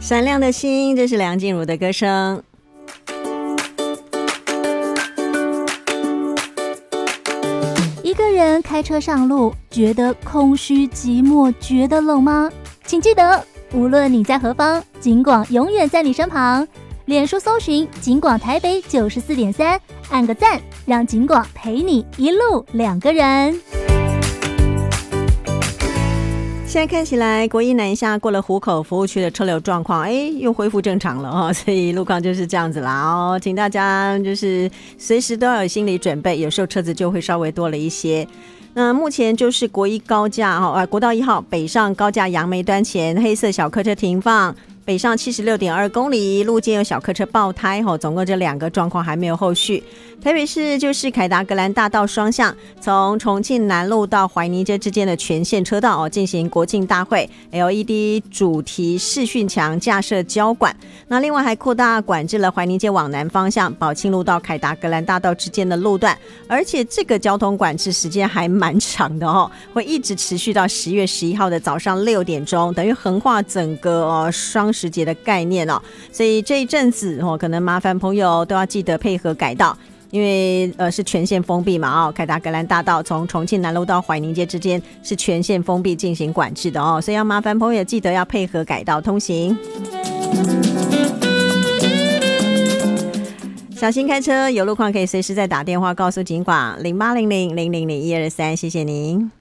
闪亮的心，这是梁静茹的歌声。 一个人开车上路，觉得空虚寂寞，觉得冷吗？请记得，无论你在何方，警广永远在你身旁。脸书搜寻警广台北94.3，按个赞，让警广陪你一路两个人。 现在看起来国一南下过了湖口服务区的车流状况又恢复正常了哦，所以路况就是这样子啦哦，请大家就是随时都要有心理准备，有时候车子就会稍微多了一些。那目前就是国一高架国道1号北上高架杨梅端前黑色小客车停放，北上76.2公里，路肩有小客车爆胎总共这2个状况还没有后续。台北市就是凯达格兰大道双向，从重庆南路到怀宁街之间的全线车道进行国庆大会 LED 主题视讯墙架设交管。那另外还扩大管制了怀宁街往南方向宝庆路到凯达格兰大道之间的路段，而且这个交通管制时间还蛮长的会一直持续到10月11号的早上6点钟，等于横跨整个双十节的概念所以这一阵子可能麻烦朋友都要记得配合改道，因为是全线封闭嘛凯达格兰大道从重庆南路到怀宁街之间是全线封闭进行管制的所以要麻烦朋友记得要配合改道通行。小心开车，有路况可以随时再打电话告诉警广0800000123，谢谢您。